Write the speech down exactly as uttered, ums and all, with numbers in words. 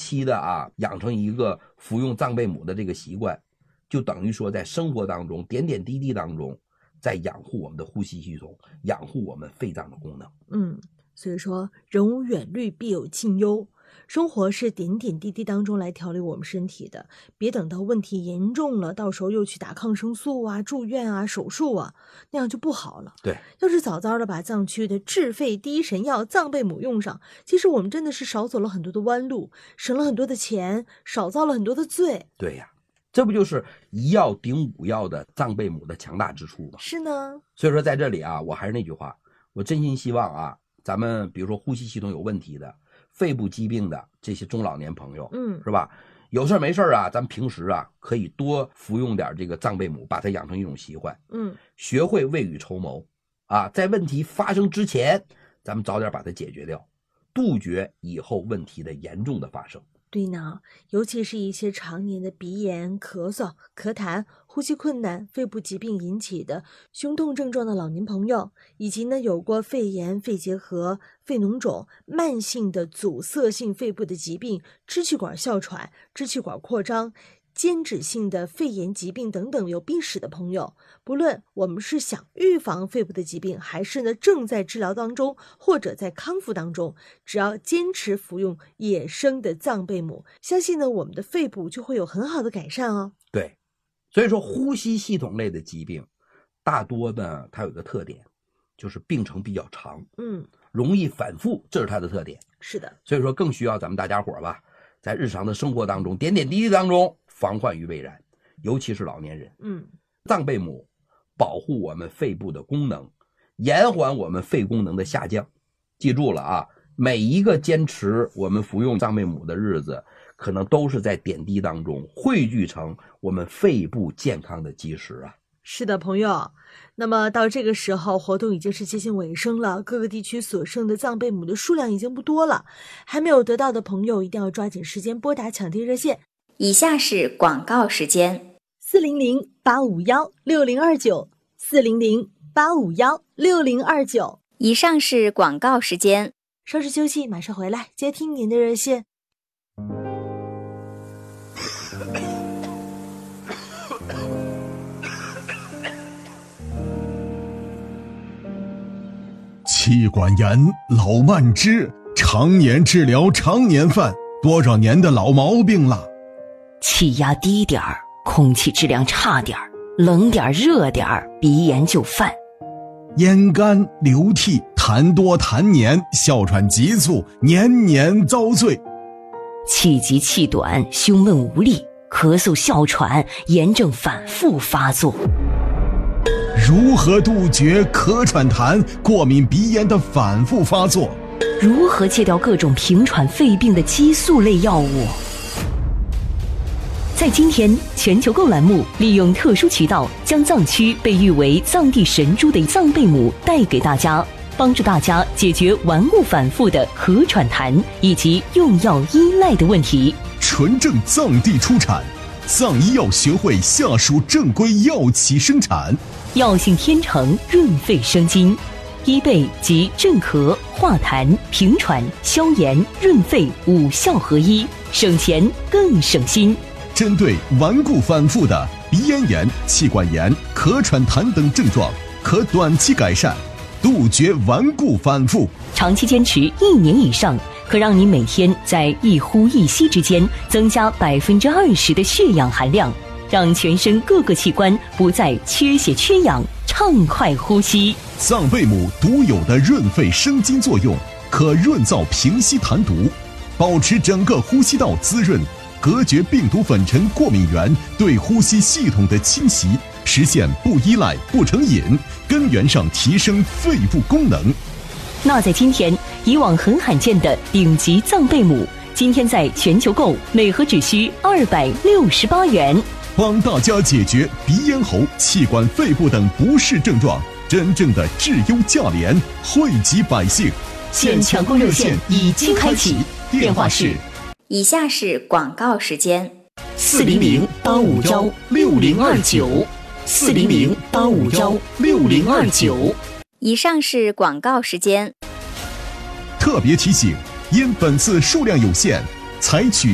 期的啊养成一个服用藏贝母的这个习惯，就等于说在生活当中点点滴滴当中在养护我们的呼吸系统，养护我们肺脏的功能。 嗯，所以说人无远虑必有近忧，生活是点点滴滴当中来调理我们身体的，别等到问题严重了，到时候又去打抗生素啊、住院啊、手术啊，那样就不好了。 对， 要是早早的把藏区的治肺第一神药藏贝母用上，其实我们真的是少走了很多的弯路，省了很多的钱，少遭了很多的罪。 对呀，这不就是一药顶五药的藏贝母的强大之处吗？ 是呢。 所以说在这里啊，我还是那句话，我真心希望啊，咱们比如说呼吸系统有问题的、肺部疾病的这些中老年朋友， 嗯， 是吧？有事没事啊，咱们平时啊可以多服用点这个藏贝母，把它养成一种习惯。 嗯， 学会未雨绸缪啊，在问题发生之前，咱们早点把它解决掉，杜绝以后问题的严重的发生。 对呢，尤其是一些常年的鼻炎、咳嗽、咳痰、呼吸困难、肺部疾病引起的胸痛症状的老年朋友，以及呢有过肺炎、肺结核、肺脓肿、慢性的阻塞性肺部的疾病、支气管哮喘、支气管扩张、间质性的肺炎疾病等等有病史的朋友，不论我们是想预防肺部的疾病，还是呢正在治疗当中或者在康复当中，只要坚持服用野生的藏贝母，相信呢我们的肺部就会有很好的改善哦。 对，所以说呼吸系统类的疾病大多呢它有一个特点，就是病程比较长， 嗯， 容易反复，这是它的特点。 是的， 所以说更需要咱们大家伙吧，在日常的生活当中点点滴滴当中防患于未然，尤其是老年人。 嗯， 藏贝母保护我们肺部的功能，延缓我们肺功能的下降。记住了啊，每一个坚持我们服用藏贝母的日子，可能都是在点滴当中汇聚成我们肺部健康的基石啊。 是的，朋友。那么到这个时候，活动已经是接近尾声了，各个地区所剩的藏贝母的数量已经不多了，还没有得到的朋友一定要抓紧时间拨打抢订热线。 以下是广告时间： 四零零八五幺六零二九，四零零八五幺六零二九。 以上是广告时间， 稍事休息，马上回来接听您的热线。 气管炎、老慢支，常年治疗常年犯，多少年的老毛病了。 气压低点儿，空气质量差点儿，冷点儿热点儿，鼻炎就犯。 咽干、流涕、痰多痰黏，哮喘急促，年年遭罪。 气急气短，胸闷无力，咳嗽哮喘，炎症反复发作。 如何杜绝咳喘痰、过敏鼻炎的反复发作？ 如何戒掉各种平喘肺病的激素类药物？在今天，全球购栏目利用特殊渠道，将藏区被誉为藏地神猪的藏贝母带给大家，帮助大家解决顽固反复的咳喘痰以及用药依赖的问题。 纯正藏地出产，藏医药学会下属正规药企生产。 药性天成，润肺生津，医贝及镇咳、化痰、平喘、消炎、润肺五效合一，省钱更省心。 针对顽固反复的鼻咽炎、气管炎、咳喘痰等症状，可短期改善，杜绝顽固反复。 长期坚持一年以上，可让你每天在一呼一吸之间增加百分之二十的血氧含量，让全身各个器官不再缺血缺氧，畅快呼吸。 藏贝母独有的润肺生津作用，可润燥平息痰毒，保持整个呼吸道滋润，隔绝病毒粉尘过敏源对呼吸系统的侵袭，实现不依赖不成瘾，根源上提升肺部功能。 那在今天，以往很罕见的顶级藏贝母，今天在全球购每盒只需二百六十八元， 帮大家解决鼻咽喉、气管、肺部等不适症状，真正的质优价廉，惠及百姓。 现抢购热线已经开启，电话是。 以下是广告时间： 四零零八五幺六零二九，四零零八五幺六零二九。 以上是广告时间。 特别提醒，因本次数量有限，采取